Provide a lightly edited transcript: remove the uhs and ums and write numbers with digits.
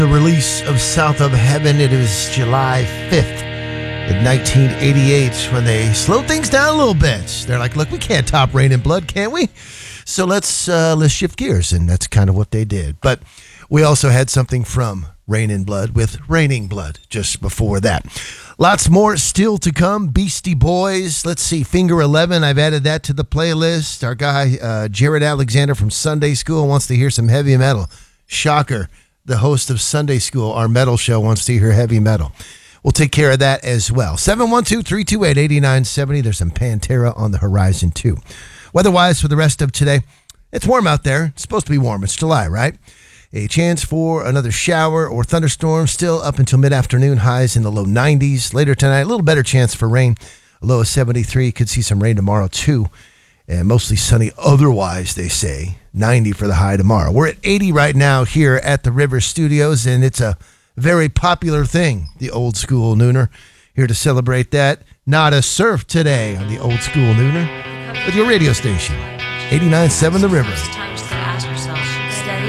The release of South of Heaven. It is July 5th in 1988 when they slowed things down a little bit. They're like, look, we can't top Rain in Blood, can we? So let's shift gears, and that's kind of what they did. But we also had something from Rain in Blood with Raining Blood just before that. Lots more still to come. Beastie Boys. Let's see, Finger 11. I've added that to the playlist. Our guy, Jared Alexander from Sunday School, wants to hear some heavy metal. Shocker. The host of Sunday School, our metal show, wants to hear heavy metal. We'll take care of that as well. 712-328-8970. There's some Pantera on the horizon, too. Weather-wise for the rest of today, it's warm out there. It's supposed to be warm. It's July, right? A chance for another shower or thunderstorm still up until mid-afternoon. Highs in the low 90s. Later tonight, a little better chance for rain. A low of 73. Could see some rain tomorrow, too. And mostly sunny otherwise, they say. 90 for the high tomorrow. We're at 80 right now here at the River Studios, and it's a very popular thing, the Old School Nooner. Here to celebrate that. Not surf today on the Old School Nooner with your radio station, 89.7 The River.